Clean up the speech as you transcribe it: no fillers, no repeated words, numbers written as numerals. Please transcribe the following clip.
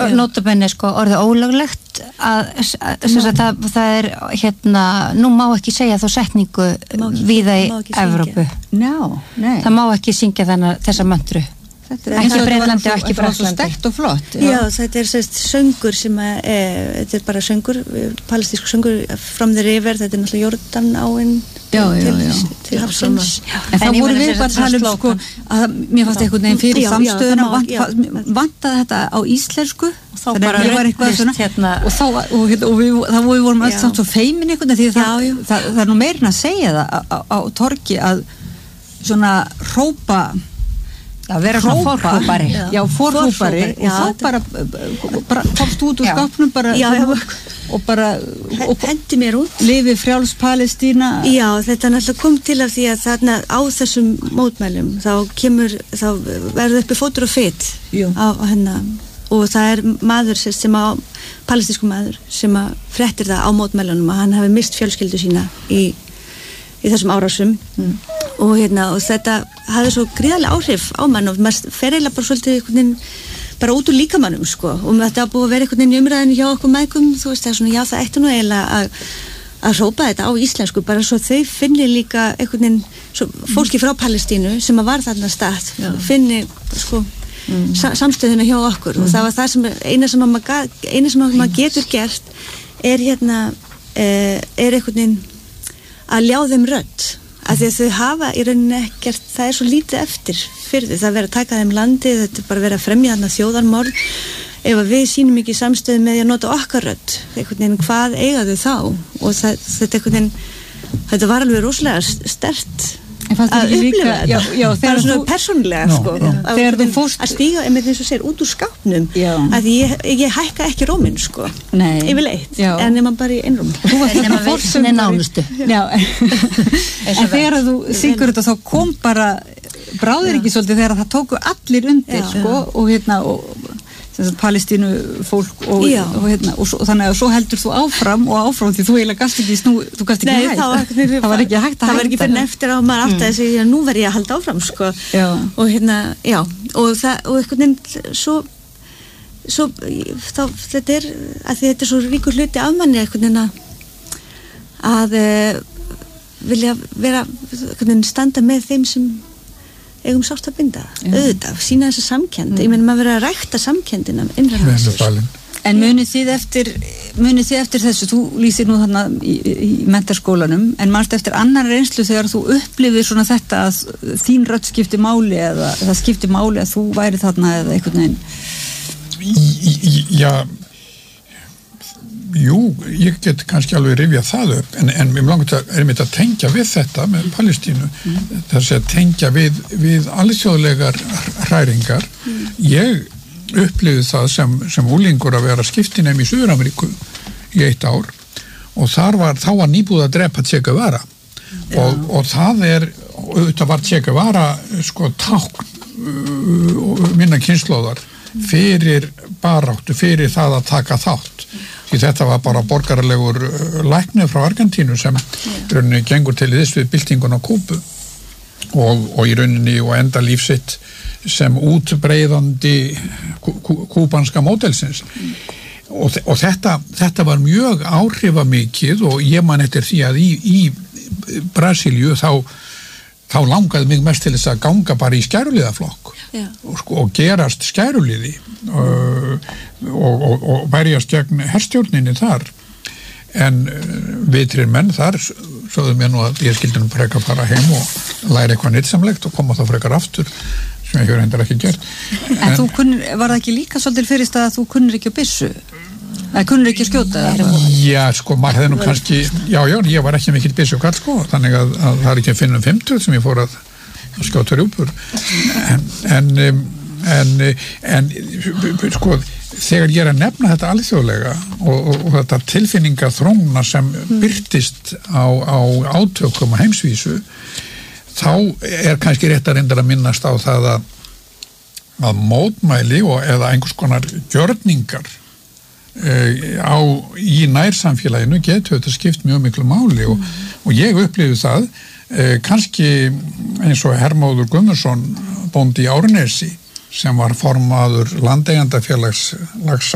notabenni sko orðið ólöglegt það nú má ekki segja þá setningu víða í Evrópu. Það má ekki syngja þessa möntru. Ekki Bretlandi og ekki Fraklandi. Svo sterkt og flott. Já, þetta söngur sem þetta bara söngur, palestísku söngur From the River, þetta náttúrulega Jordan áin til hafsins. En þá voru við að tala sko að mér fannst einhvern veginn fyrir samstöðuna vantaði þetta á íslensku þá bara og við vorum alls samt svo feimin einhvern veginn því það nú meira að segja það á torgi að svona hrópa að vera svona forhrópari og þá bara komst út úr skápnum og hendi mér út lifi frjáls Palestína. Já, þetta náttúrulega kom til af því að þarna á þessum mótmælum þá verður uppi fótur og fit á hennar og það maður sem palestísku maður sem fréttir það á mótmælunum að hann hafi mist fjölskyldu sína í þessum árásum og þetta hafði svo gríðarlega áhrif á mann og maður fer eiginlega bara svolítið bara út úr líkamannum sko og þetta búið að vera einhvern veginn í umræðinu hjá okkur mæðgum þú veist það svona já það ætti nú eiginlega að hrópa þetta á íslensku bara svo þau finni líka einhvern veginn fólki frá Palestínu sem var þarna stað finni sko samstöðuna hjá okkur og það var það sem eina sem maður getur gert er einhvern veginn að ljá þeim rödd af því að þau hafa í rauninni ekkert það svo lítið eftir fyrir þau það verið að taka þeim landið þetta bara verið að fremja þarna þjóðarmorð ef við sýnum ekki samstöðu með því að nota okkar rödd einhvern veginn hvað eiga þau þá og þetta var alveg rosalega sterkt að upplifa þetta bara svona persónulega sko að stíga einmitt eins og segir út úr skápnum að ég hækka ekki róminn sko yfirleitt en nema bara í einrúm nema við nánustu en þegar þú syngur þetta þá kom bara bráðir ekki svolítið þegar það tóku allir undir sko og Palestínu fólk og þannig að svo heldur þú áfram því þú eiginlega gast ekki þú gast ekki hægt það var ekki hægt að hægt það var ekki fyrir eftir á maður átt að segja nú verð ég að halda áfram sko og einhvern veginn svo þá þetta að þetta svo ríkur hluti af manni einhvern veginn að vilja vera einhvern veginn standa með þeim sem eigum sárt að binda, auðvitað, sína þessa samkennd ég meina maður verið að rækta samkenndina En munið þið eftir þessu, þú lýsir nú þarna í menntaskólanum en manstu eftir annar reynslu þegar þú upplifir svona þetta að þín rödd skipti máli eða það skipti máli að þú væri þarna eða einhvern veginn Jú, ég get kannski alveg rifjað það upp en mér langar að tengja við þetta með Palestínu þess að tengja við alþjóðlegar hræringar ég upplifði það sem úlingur að vera skiptinemi í Suður-Ameríku í 1 ár og þá var nýbúið að drepa Che Guevara og það var Che Guevara sko tákn minna kynslóðar fyrir baráttu, fyrir það að taka þátt því þetta var bara borgaralegur læknir frá Argentínu sem í rauninni gengur til þess við byltingun á Kúbu og í rauninni og enda lífsitt sem útbreiðandi kúbanska módelsins og þetta var mjög áhrifamikið og ég man eftir því að í Brasilíu þá langaði mig mest til þess að ganga bara í skæruliðaflokk og gerast skæruliði og berjast gegn herstjórninni þar en vitrir menn þar sögðu mér nú að ég skildi nú frekar fara heim og læra eitthvað nytsamlegt og koma þá frekar aftur sem ég hefur hendur ekki gert En var það ekki líka svolítið fyrirst að þú kunnir ekki á byssu? Það kunnir ekki að skjóta Já, sko, maður hefði nú kannski ég var ekki mikill byssukall sko þannig að það er ekki að finna 50 sem ég fór að skjóta rjúpur en sko þegar ég er að nefna þetta alþjóðlega og þetta tilfinningaþróna sem birtist á átökum og heimsvísu þá er kannski rétt að reynda að minnast á það að mótmæli eða einhvers konar gjörningar í nærsamfélaginu getur þetta skipt mjög miklu máli og ég upplifði það kannski eins og Hermóður Guðmundsson bóndi í Árnesi sem var formaður landeigandafélags